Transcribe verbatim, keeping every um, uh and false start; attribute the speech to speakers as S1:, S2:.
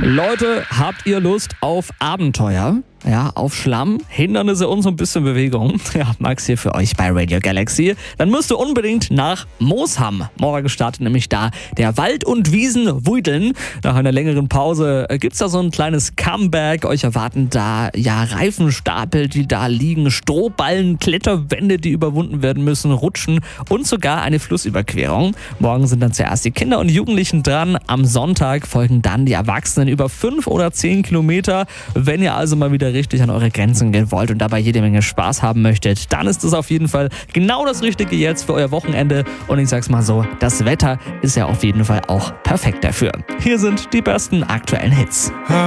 S1: Leute, habt ihr Lust auf Abenteuer? Ja, auf Schlamm, Hindernisse und so ein bisschen Bewegung. Ja, Max hier für euch bei Radio Galaxy. Dann müsst ihr unbedingt nach Moosham. Morgen startet nämlich da der Wald- und Wiesen-Wuideln. Nach einer längeren Pause gibt's da so ein kleines Comeback. Euch erwarten da ja Reifenstapel, die da liegen, Strohballen, Kletterwände, die überwunden werden müssen, Rutschen und sogar eine Flussüberquerung. Morgen sind dann zuerst die Kinder und Jugendlichen dran. Am Sonntag folgen dann die Erwachsenen über fünf oder zehn Kilometer. Wenn ihr also mal wieder richtig an eure Grenzen gehen wollt und dabei jede Menge Spaß haben möchtet, dann ist es auf jeden Fall genau das Richtige jetzt für euer Wochenende. Und ich sag's mal so, das Wetter ist ja auf jeden Fall auch perfekt dafür. Hier sind die besten aktuellen Hits.